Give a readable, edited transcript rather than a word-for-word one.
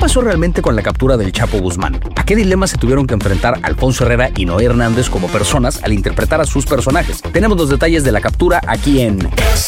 pasó realmente con la captura del Chapo Guzmán? ¿A qué dilemas se tuvieron que enfrentar Alfonso Herrera y Noé Hernández como personas al interpretar a sus personajes? Tenemos los detalles de la captura aquí en